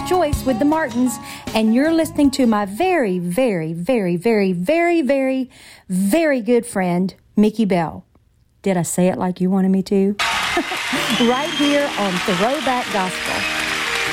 Choice with the Martins, and you're listening to my very, very, very, very, very, very, very good friend, Mickey Bell. Did I say it like you wanted me to? Right here on Throwback Gospel.